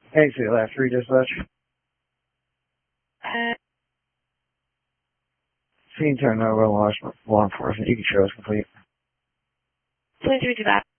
Hey, see, last three dispatch. Scene turn over law enforcement. You can show us complete. Please read that.